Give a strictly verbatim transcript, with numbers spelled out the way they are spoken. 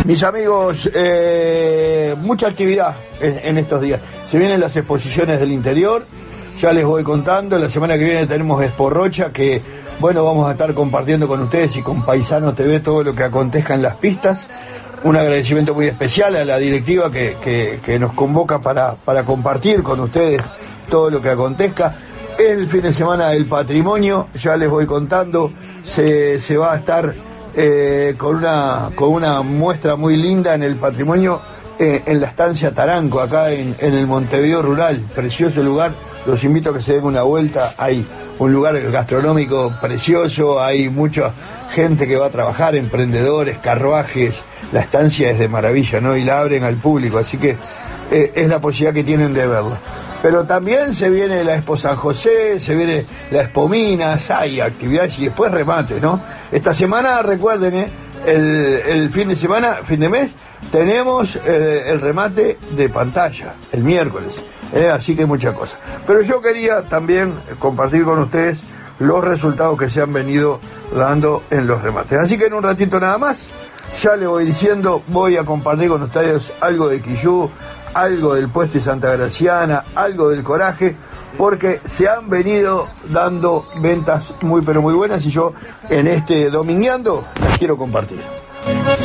Mis amigos, eh, mucha actividad en, en estos días. Se vienen las exposiciones del interior, ya les voy contando. La semana que viene tenemos Expo Rocha, que bueno, vamos a estar compartiendo con ustedes y con Paisano T V todo lo que acontezca en las pistas. Un agradecimiento muy especial a la directiva que, que, que nos convoca para, para compartir con ustedes todo lo que acontezca. El fin de semana del patrimonio, ya les voy contando, se, se va a estar eh, con, una, con una muestra muy linda en el patrimonio eh, en la estancia Taranco, acá en, en el Montevideo rural, precioso lugar. Los invito a que se den una vuelta. Hay un lugar gastronómico precioso, hay mucha gente que va a trabajar, emprendedores, carruajes. La estancia es de maravilla, ¿no? Y la abren al público, así que eh, es la posibilidad que tienen de verla. Pero también se viene la Expo San José, se viene la Expo Minas, hay actividades y después remates, ¿no? Esta semana, recuerden, ¿eh? el, el fin de semana, fin de mes, tenemos eh, el remate de pantalla, el miércoles. Eh, así que mucha cosa. Pero yo quería también compartir con ustedes los resultados que se han venido dando en los remates. Así que en un ratito nada más, ya le voy diciendo, voy a compartir con ustedes algo de Quillú, algo del Puesto y Santa Graciana, algo del Coraje, porque se han venido dando ventas muy pero muy buenas y yo en este Domingueando las quiero compartir.